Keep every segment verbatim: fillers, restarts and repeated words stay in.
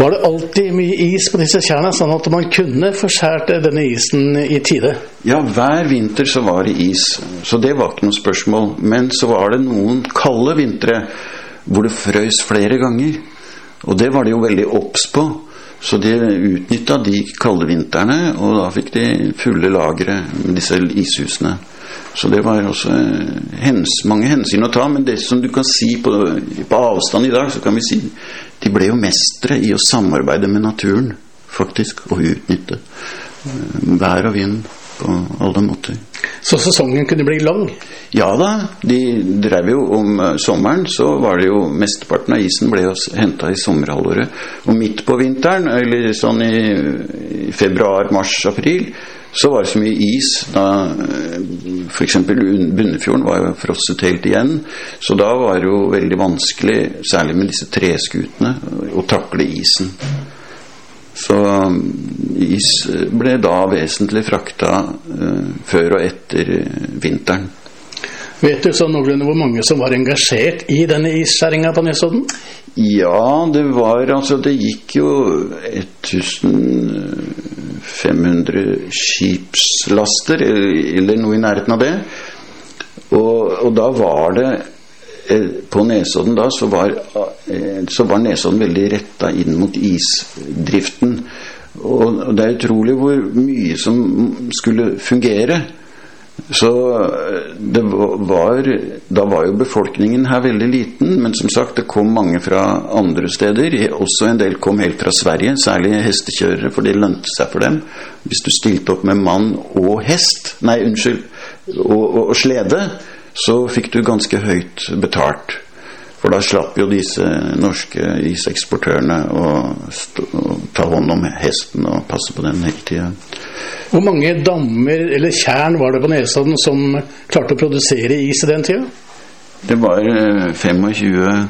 Var det alltid mye is på disse tjærene, sånn at man kunne forskjært denne isen i tide? Ja, hver vinter så var det is, så det var ikke noe spørsmål. Men så var det noen kalde vintre hvor det frøs flere ganger, og det var det jo veldig obs på. Så de utnyttet de kalde vintrene, og da fikk de fulle lagre med disse ishusene. Så det var også hens, mange hensyn å ta, men det som du kan si på, på avstand i dag, så kan vi si de ble jo mestre i å samarbeide med naturen, faktisk, og utnytte vær og vind på alle måter. Så sesongen kunne bli lang? Ja da, de drev jo om sommeren, så var det jo mesteparten av isen ble jo hentet i sommerhalvåret. Og midt på vinteren, eller sånn i, i februar, mars, april, så var det så mye is, da for eksempel Bunnefjorden var jo frosset helt igjen, så da var det jo veldig vanskelig, særlig med disse treskutene, å takle isen. Så is ble da vesentlig frakta uh, før og etter vinteren. Vet du så noenlunde hvor mange som var engasjert i denne isskjæringen på Nesodden? Ja, det var, altså det gikk jo fem hundre skipslaster, eller noe i nærheten av det. Og, og da var det, på Nesodden da, så var, så var Nesodden veldig rettet inn mot isdriften. Og det er utrolig hvor mye som skulle fungere. Så det var, da var jo befolkningen her veldig liten, men som sagt, det kom mange fra andre steder. Også en del kom helt fra Sverige, særlig hestekjørere, for det lønte seg for dem. Hvis du stilte opp med mann og hest, nei, unnskyld, og, og, og slede, så fikk du ganske høyt betalt. For da slapp jo disse norske iseksportørene å, å ta hånd om hesten og passe på den hele tiden. Hvor mange dammer eller tjern var det på Nesodden som klarte å produsere is i den tiden? Det var tjuefem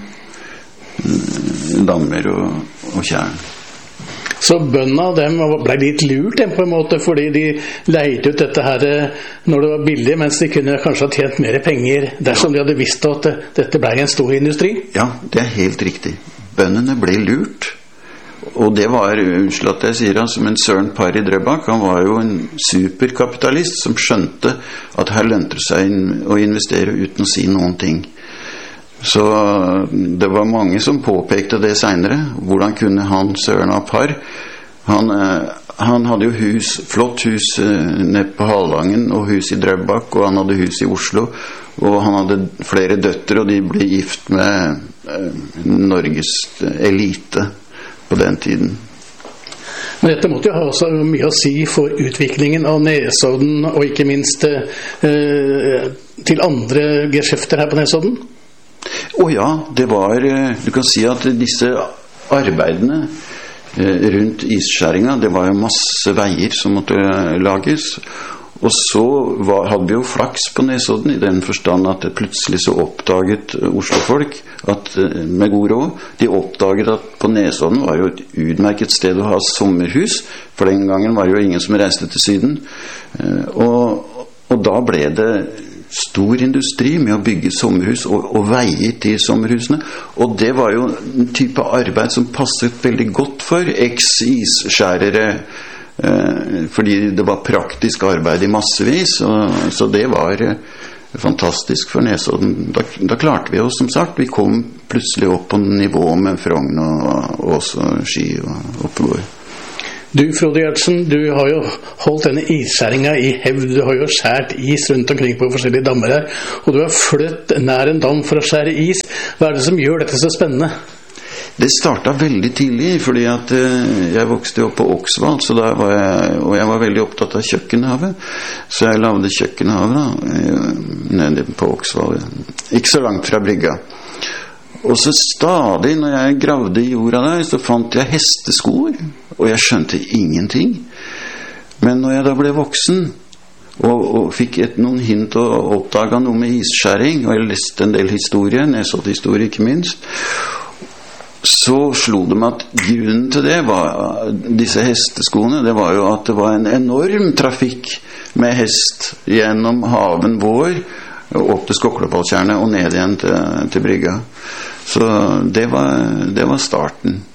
dammer og, og tjern. Så bøndene dem ble litt lurt på en måte, fordi de leide ut dette her når det var billig, mens de kunne kanskje ha tjent mer penger dersom de hadde visst at dette ble en stor industri? Ja, det er helt riktig. Bøndene ble lurt. Og det var, unnskyld at jeg sier altså, men Søren Parry Drøbak, han var jo en superkapitalist som skjønte at her lønte det seg å investere uten å si noen ting. Så det var mange som påpekte det senere. Hvordan kunne han, Søren av Parr, han, han hadde jo hus, flott hus nede på Halangen og hus i Drøbak, og han hadde hus i Oslo, og han hadde flere døtre, og de ble gift med Norges elite på den tiden. Men dette måtte jo ha også mye å si for utviklingen av Nesodden, og ikke minst eh, til andre geskjefter her på Nesodden? Å ja, det var, du kan si at disse arbeidene rundt isskjæringa, det var jo masse veier som måtte lages, og så var, hadde vi jo flaks på Nesodden i den forstand at plutselig så oppdaget Oslo-folk at, med god råd, de oppdaget at på Nesodden var jo et utmerket sted å ha sommerhus, for den gangen var det jo ingen som reiste til Syden, og, og da ble det stor industri med å bygge sommerhus og, og veier til sommerhusene, og det var jo en type arbeid som passet veldig godt for eks-isskjærere, eh, fordi det var praktisk arbeid i massevis, og, så det var eh, fantastisk for Nesodden. Da, da klarte vi oss, som sagt, vi kom plutselig opp på nivå med Frogn og, og også Ski og Oppegård. Du, Frode Gjertsen, du har jo holdt denne isskjæringa i hevd. Du har jo skjært is rundt omkring på forskjellige dammer her, og du har flytt nær en dam for å skjære is. Hva er det som gjør dette så spennende? Det startet veldig tidlig, fordi at jeg vokste opp på Oksvald, så da var jeg, og jeg var veldig opptatt av kjøkkenhavet, så jeg lavde kjøkkenhavet da, nede på Oksvald, ikke så langt fra brygga. Og så stadig når jeg gravde i jorda der, så fant jeg hesteskoer, og jeg skjønte ingenting. Men når jeg da ble voksen, og, og fikk et, noen hint og oppdaget noe med isskjæring, og jeg leste en del historie, Nesodden-historie ikke minst, så slo det meg at grunnen til det var, disse hesteskoene, det var jo at det var en enorm trafikk med hest gjennom haven vår, opp til Skokkelopalltjernet og ned igjen til, til brygga. Så det var, det var starten.